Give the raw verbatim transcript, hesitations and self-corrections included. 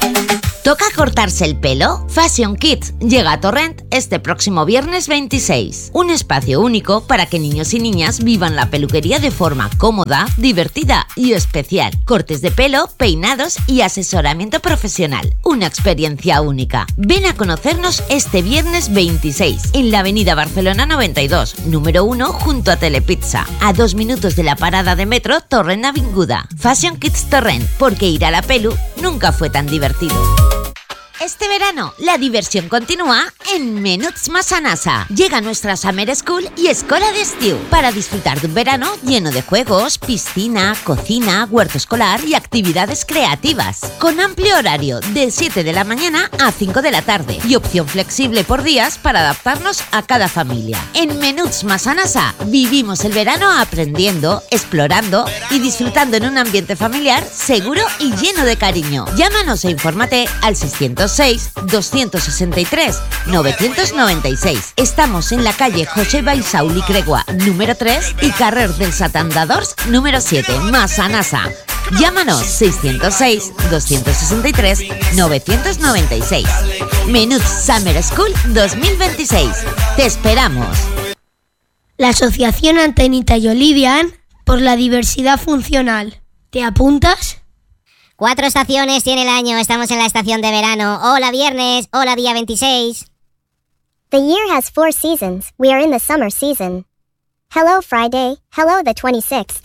¿Toca cortarse el pelo? Fashion Kids llega a Torrent este próximo viernes veintiséis. Un espacio único para que niños y niñas vivan la peluquería de forma cómoda, divertida y especial. Cortes de pelo, peinados y asesoramiento profesional. Una experiencia única. Ven a conocernos este viernes veintiséis en la avenida Barcelona noventa y dos, número uno, junto a Telepizza. A dos minutos de la parada de metro Torrent Avinguda. Fashion Kids Torrent, porque ir a la pelu nunca fue tan divertido. Este verano, la diversión continúa en Menuts Massanassa. Llega nuestra Summer School y Escola de Estiu para disfrutar de un verano lleno de juegos, piscina, cocina, huerto escolar y actividades creativas. Con amplio horario de siete de la mañana a cinco de la tarde y opción flexible por días para adaptarnos a cada familia. En Menuts Massanassa vivimos el verano aprendiendo, explorando y disfrutando en un ambiente familiar seguro y lleno de cariño. Llámanos e infórmate al seiscientos seis, doscientos sesenta y tres, novecientos noventa y seis. Estamos en la calle José Baisauli Cregua, número tres y Carrer dels Atandadors, número siete, Massanassa. Llámanos seiscientos seis, doscientos sesenta y tres, novecientos noventa y seis. Menuts Summer School dos mil veintiséis. Te esperamos. La Asociación Antenita y Olivian por la diversidad funcional. ¿Te apuntas? Cuatro estaciones tiene el año, estamos en la estación de verano. Hola viernes, hola día veintiséis. The year has four seasons, we are in the summer season. Hello Friday, hello the twenty-sixth.